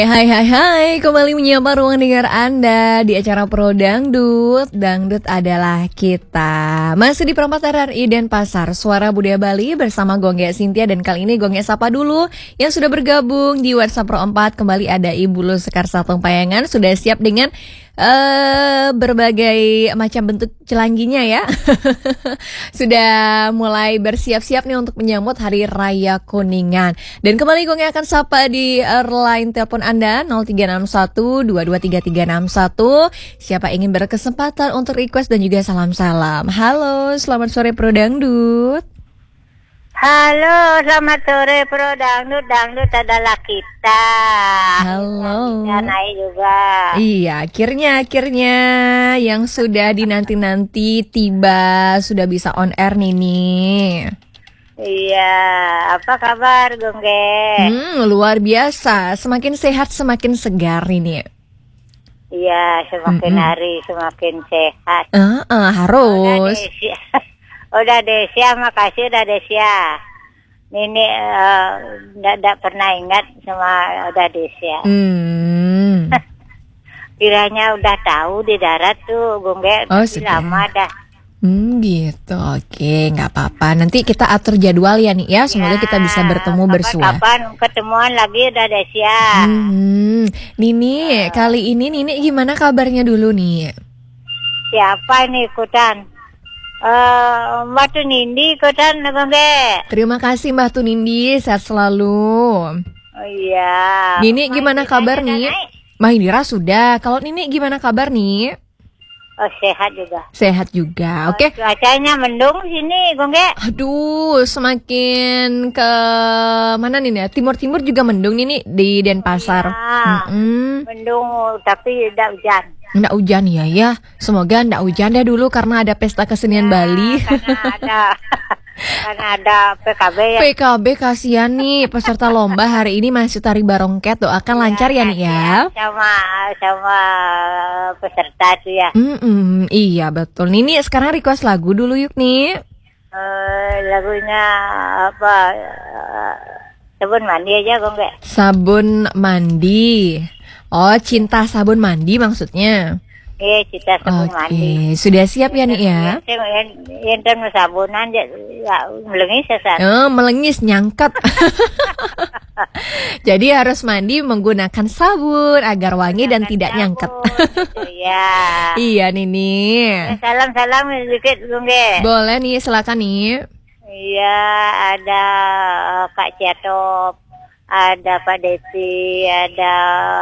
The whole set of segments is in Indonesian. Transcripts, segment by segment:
Hai hai hai, kembali menyapa ruang dengar Anda di acara Pro Dangdut. Dangdut adalah kita. Masih di perempatan RRI Denpasar, Suara Budaya Bali bersama Gongge Cynthia. Dan kali ini Gongge sapa dulu yang sudah bergabung di WhatsApp Pro 4. Kembali ada Ibu Lu Sekar Satong Payangan. Sudah siap dengan berbagai macam bentuk celangginya ya. Sudah mulai bersiap-siap nih untuk menyambut Hari Raya Kuningan. Dan kembali Gongge akan sapa di line telepon Anda 0361 223361. Siapa ingin berkesempatan untuk request dan juga salam-salam. Halo, selamat sore Pro Dangdut. Halo, selamat sore Pro Dangdut. Dangdut adalah kita. Halo. Kita naik juga. Iya, akhirnya yang sudah dinanti-nanti tiba, sudah bisa on air nih. Iya, apa kabar Gongge? Luar biasa, semakin sehat semakin segar ini. Iya, semakin hari semakin sehat. Harus. Udah Desia, makasih udah Desia. Nini enggak pernah ingat sama udah Desia. Kiranya udah tahu di darat tuh Gongge, lama dah. Gitu, oke, nggak apa-apa. Nanti kita atur jadwal ya nih ya. Semoga kita bisa bertemu bersua. Kapan ketemuan lagi udah Desia. Nini, kali ini Nini gimana kabarnya dulu nih? Siapa ini ikutan? Mbak Tunindi ikutan Gongge. Terima kasih Mbak Tunindi, sehat selalu. Oh iya. Nini gimana kabar nih? Mahindira sudah. Kalau Nini gimana kabar nih? Oh, sehat juga. Sehat juga, oke. Cuacanya mendung sini, Gongge. Aduh, semakin ke mana nih ya? Timur-timur juga mendung nih di Denpasar. Mendung, tapi tidak hujan. Nggak hujan ya. Semoga nggak hujan deh dulu karena ada pesta kesenian Bali. Karena ada PKB ya. PKB kasihan nih peserta lomba hari ini masih tari barongket. Doakan lancar ya nih ya. Sama peserta tuh ya. Iya betul. Nini sekarang request lagu dulu yuk nih. Lagunya apa? Sabun mandi aja Gongge. Sabun mandi. Oh, cinta sabun mandi maksudnya. Iya, cinta sabun mandi. Sudah siap ya nih ya? Enten sabunan ya melengis ya. Melengis nyangkat. Jadi harus mandi menggunakan sabun agar wangi dan tidak nyangkat. Iya. Iya Nini. Salam sedikit Gongge. Boleh nih, silakan nih. Iya, ada Kak Cetop, ada Pak Deti, ada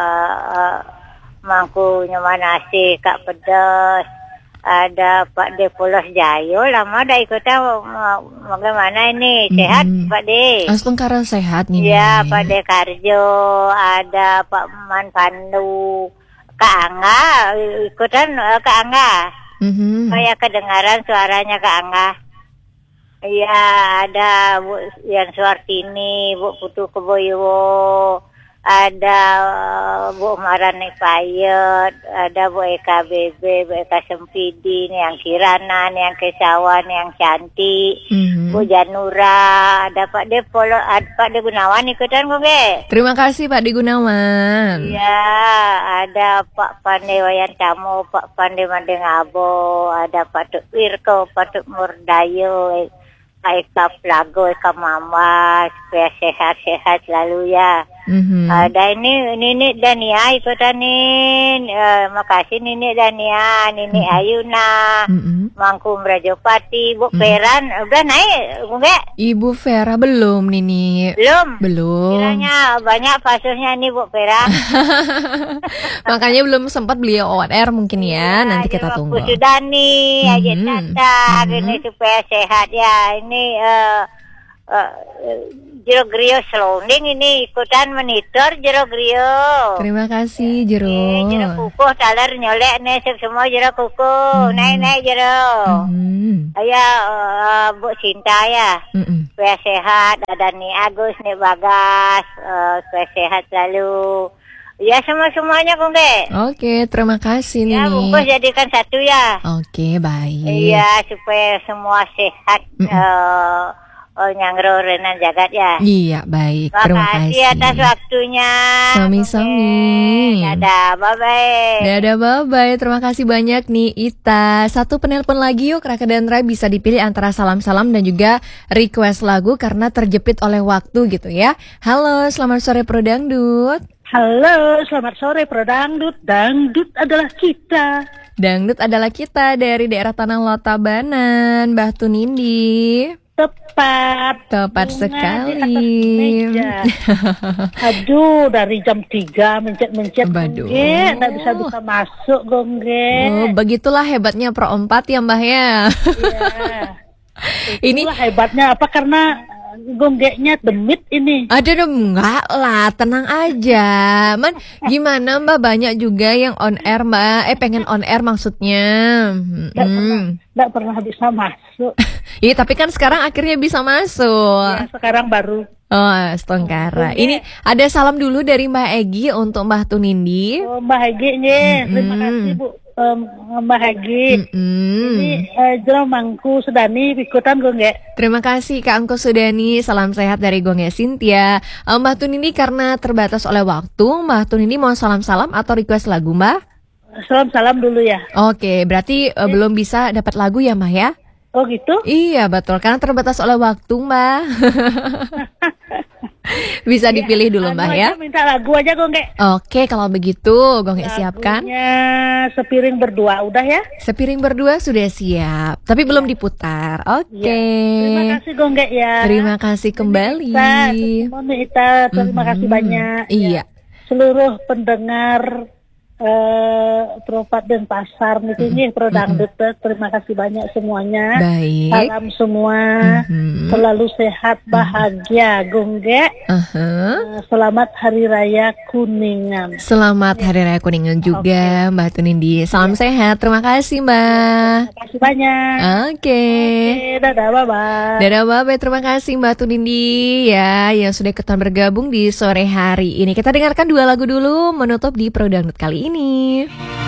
Mangku Nyomanasi, Kak Pedas, ada Pak De Pulos Jayo. Lama dah ikutan, bagaimana ini? Sehat Pak De? Astungkara sehat nih. Iya, Pak De Karjo, ada Pak Man Pandu, Kak Angga, ikutan Kak Angga. Kayak kedengaran suaranya Kak Angga. Iya, ada Bu Yan Suartini, Bu Putu Keboyo, ada Bu Marani Payet, ada Bu Eka Bebe, Bu Eka Sempidi, yang Kirana, yang Kesawan, yang Cantik, Bu Janura, ada Pak De Polo, Pak De Gunawan ikutan Gongge. Terima kasih Pak De Gunawan. Iya, ada Pak Pande Wayan Tamu, Pak Pande Mandengabo, ada Pak Tuk Wirko, Pak Tuk Murdayo, Eka Plago, Eka Mama, supaya sehat-sehat selalu ya. Ada Nini Dania ikutan nih. Makasih Nini Dania, Nini Ayuna, Mangku Mrajopati, Bu Peran udah naik Gongge? Ibu Vera belum Nini. Belum. Kiranya banyak pasusnya nih Bu Peran. Makanya belum sempat beliau on air mungkin ya. Nanti kita tunggu. Bu Sudani, Aja Tata, gini supaya sehat ya. Ini Jero Grio Selonding ini ikutan monitor Jero Grio. Terima kasih Jero. Jero kukuh taler nyolek nih semua Jero kukuh. Naik Jero. Aya Bu Cinta ya. Supaya sehat. Ada nih Agus nih Bagas. Supaya sehat selalu. Ya semuanya Gongge. Oke, terima kasih Nini. Ya bungkus jadikan satu ya. Oke, baik. Iya supaya semua sehat. nyangro renan jagat ya. Iya, baik. Terima kasih atas waktunya. Sami-sami. Dadah, bye-bye. Dadah, bye-bye. Terima kasih banyak nih, Ita. Satu penelpon lagi yuk, Raka dan Rai bisa dipilih antara salam-salam dan juga request lagu karena terjepit oleh waktu gitu ya. Halo, selamat sore Pro Dangdut. Halo, selamat sore Pro Dangdut. Dangdut adalah kita. Dangdut adalah kita dari daerah Tanah Lot Tabanan, Mbah Tunindi. Tepat sekali. Aduh, dari jam 3 mencet Gongge, nggak bisa masuk Gongge. Oh, begitulah hebatnya Pro 4 ya Mbah ya. Iya. Itulah hebatnya apa, karena Gonggenya demit ini. Aduh, enggak lah, tenang aja. Man, gimana Mbak, banyak juga yang on air Mbak, pengen on air maksudnya. Nggak pernah bisa masuk. Iya, tapi kan sekarang akhirnya bisa masuk. Ya, sekarang baru. Oh, Stongkara. Ini ada salam dulu dari Mbak Egi untuk Mbah Tunindi. Oh, Mbak Egi, terima kasih Bu. Mbak Egi. Ini Jeromangku Sudani ikutan Gongge. Terima kasih Kak Angko Sudani. Salam sehat dari Gongge Cynthia. Mbah Tunindi karena terbatas oleh waktu, Mbah Tunindi mau salam-salam atau request lagu Mbah? Salam-salam dulu ya. Oke, berarti belum bisa dapat lagu ya Mbah ya? Oh gitu? Iya betul, karena terbatas oleh waktu Mbak. Bisa dipilih dulu Mbak ya. Minta lagu aja Gongge. Oke, kalau begitu Gongge siapkan. Sepiring Berdua udah ya? Sepiring Berdua sudah siap, tapi belum diputar. Oke. Terima kasih Gongge ya. Terima kasih kembali. Terima kasih banyak. Iya. Seluruh pendengar Propat dan Pasar ini Pro Dangdut, terima kasih banyak semuanya. Baik. Salam semua, selalu sehat, bahagia Gongge. Selamat Hari Raya Kuningan. Selamat Hari Raya Kuningan juga Mbak Tunindi. Salam sehat, terima kasih Mbak. Terima kasih banyak. Oke, dadah bye-bye. Dadah bye-bye, terima kasih Mbak Tunindi ya yang sudah ikutan bergabung di sore hari ini. Kita dengarkan dua lagu dulu menutup di Pro Dangdut kali ini.